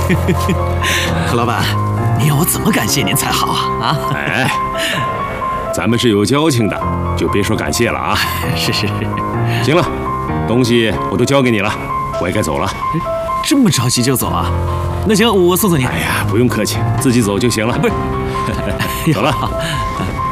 何老板，您要我怎么感谢您才好啊？ 哎，咱们是有交情的，就别说感谢了啊。 是。 行了，东西我都交给你了，我也该走了。 这么着急就走啊？那行，我送送您。 哎呀，不用客气，自己走就行了。 不是， 走了。